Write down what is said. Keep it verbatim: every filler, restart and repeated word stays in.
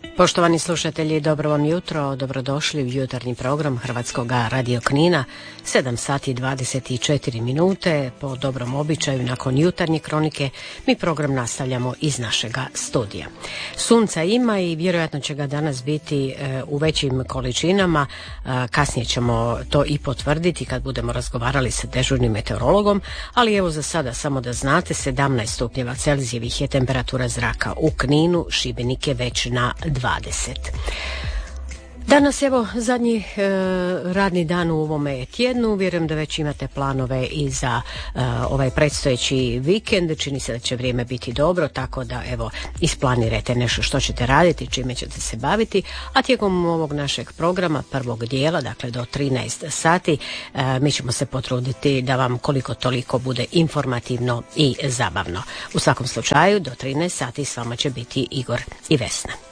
Poštovani slušatelji, dobro vam jutro, dobrodošli u jutarnji program Hrvatskog radio Knina, sedam sati i dvadeset četiri minute, po dobrom običaju nakon jutarnje kronike mi program nastavljamo iz našega studija. Sunca ima i vjerojatno će ga danas biti e, u većim količinama, e, kasnije ćemo to i potvrditi kad budemo razgovarali sa dežurnim meteorologom, ali evo za sada samo da znate, sedamnaest stupnjeva Celzijevih je temperatura zraka u Kninu, Šibenik je već na dvadeset. Danas evo zadnji e, radni dan u ovome tjednu, vjerujem da već imate planove i za e, ovaj predstojeći vikend, čini se da će vrijeme biti dobro, tako da evo isplanirajte nešto što ćete raditi, čime ćete se baviti, a tijekom ovog našeg programa, prvog dijela, dakle do trinaest sati, e, mi ćemo se potruditi da vam koliko toliko bude informativno i zabavno. U svakom slučaju do trinaest sati s vama će biti Igor i Vesna.